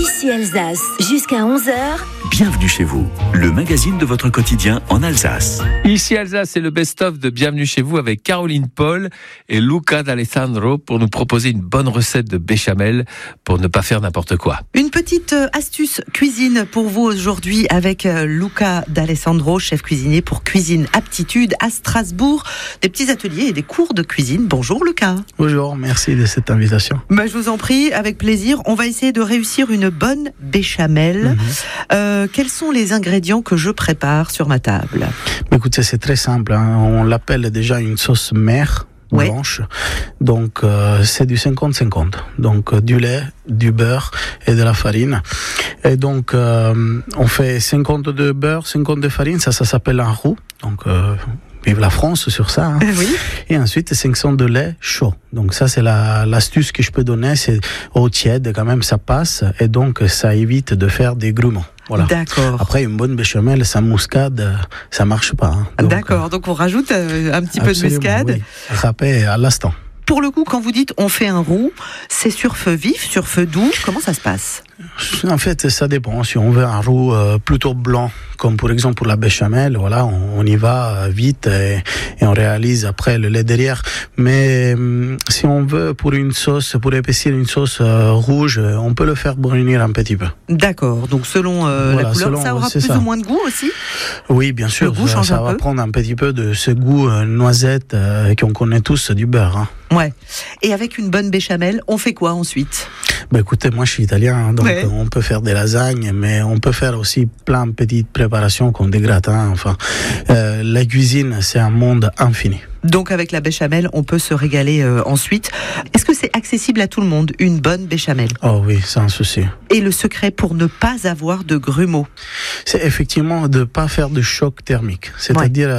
Ici Alsace, jusqu'à 11h. Bienvenue chez vous, le magazine de votre quotidien en Alsace. Ici Alsace, c'est le best-of de Bienvenue chez vous avec Caroline Paul et Luca D'Alessandro pour nous proposer une bonne recette de béchamel pour ne pas faire n'importe quoi. Une petite astuce cuisine pour vous aujourd'hui avec Luca D'Alessandro, chef cuisinier pour Cuisine Aptitude à Strasbourg. Des petits ateliers et des cours de cuisine. Bonjour Luca. Bonjour, merci de cette invitation. Je vous en prie, avec plaisir. On va essayer de réussir une bonne béchamel. Quels sont les ingrédients que je prépare sur ma table ? Écoutez, c'est très simple. On l'appelle déjà une sauce mère blanche. Donc, c'est du 50-50. Donc, du lait, du beurre et de la farine. Et donc, on fait 50 de beurre, 50 de farine. Ça s'appelle un roux. Donc, vive la France sur ça. Oui. Et ensuite, 500 de lait chaud. Donc ça, c'est l'astuce que je peux donner. C'est eau tiède, quand même, ça passe. Et donc, ça évite de faire des grumeaux. Voilà. D'accord. Après, une bonne béchamel sans muscade, ça marche pas. Donc, d'accord. Donc, on rajoute un petit peu de muscade. Oui. Râpé à l'instant. Pour le coup, quand vous dites on fait un roux, c'est sur feu vif, sur feu doux, comment ça se passe ? En fait, ça dépend. Si on veut un roux plutôt blanc, comme pour exemple pour la béchamel, voilà, on y va vite et on réalise après le lait derrière. Mais si on veut pour une sauce, pour épaissir une sauce rouge, on peut le faire brunir un petit peu. D'accord. Donc selon la couleur, ça aura plus ou moins de goût aussi ? Oui, bien sûr. Le goût change ça va prendre un petit peu de ce goût noisette qu'on connaît tous du beurre. Hein. Ouais. Et avec une bonne béchamel, on fait quoi ensuite ? Écoutez, moi je suis italien, donc on peut faire des lasagnes, mais on peut faire aussi plein de petites préparations comme des gratins. Enfin, la cuisine, c'est un monde infini. Donc avec la béchamel, on peut se régaler ensuite. Est-ce que c'est accessible à tout le monde, une bonne béchamel ? Oh oui, sans souci. Et le secret pour ne pas avoir de grumeaux ? C'est effectivement de ne pas faire de choc thermique. C'est-à-dire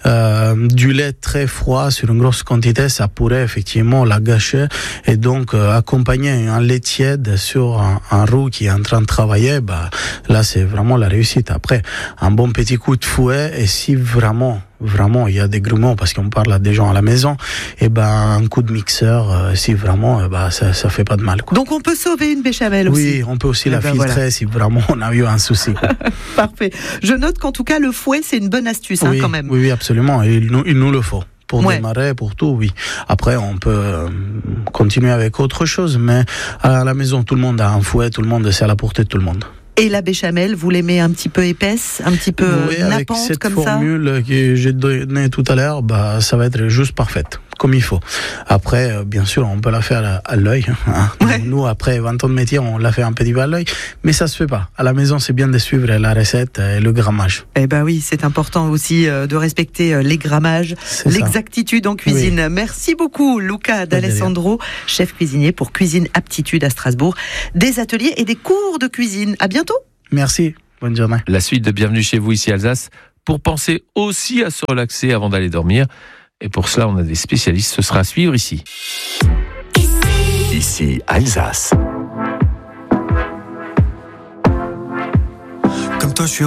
du lait très froid sur une grosse quantité, ça pourrait effectivement la gâcher. Et donc accompagner un lait tiède sur un roux qui est en train de travailler, là c'est vraiment la réussite. Après, un bon petit coup de fouet, et si vraiment il y a des grumeaux parce qu'on parle à des gens à la maison, et un coup de mixeur, si vraiment ça fait pas de mal, quoi. Donc on peut sauver une béchamel aussi. Oui, on peut aussi la filtrer si vraiment on a eu un souci. Parfait. Je note qu'en tout cas le fouet c'est une bonne astuce quand même. Oui, absolument. Il nous le faut. Pour démarrer, pour tout, oui. Après, on peut continuer avec autre chose, mais à la maison, tout le monde a un fouet, tout le monde, c'est à la portée de tout le monde. Et la béchamel, vous l'aimez un petit peu épaisse, un petit peu nappante comme ça ? Avec cette formule que j'ai donnée tout à l'heure, ça va être juste parfaite, comme il faut. Après, bien sûr, on peut la faire à l'œil. Hein. Ouais. Nous, après 20 ans de métier, on l'a fait un petit peu à l'œil, mais ça se fait pas. À la maison, c'est bien de suivre la recette et le grammage. Oui, c'est important aussi de respecter les grammages, l'exactitude en cuisine. Oui. Merci beaucoup, Luca D'Alessandro, chef cuisinier pour Cuisine Aptitude à Strasbourg. Des ateliers et des cours de cuisine. À bientôt. Merci, bonne journée. La suite de Bienvenue chez vous ici Alsace, pour penser aussi à se relaxer avant d'aller dormir. Et pour cela, on a des spécialistes, ce sera à suivre ici. Ici Alsace. Comme toi, je suis